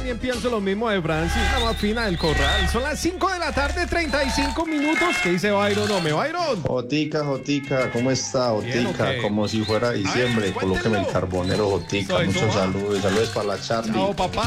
también pienso lo mismo de Francis, la más fina del corral. Son las 5 de la tarde, 35 minutos. ¿Qué dice Byron? Hombre, Byron. Jotica, ¿cómo está? Bien, Jotica, ok. como si fuera diciembre. Ay, Colóqueme el cuéntenlo. carbonero, Jotica. Eso, Muchos va. saludos, saludos para la Charlie. Chao, papá.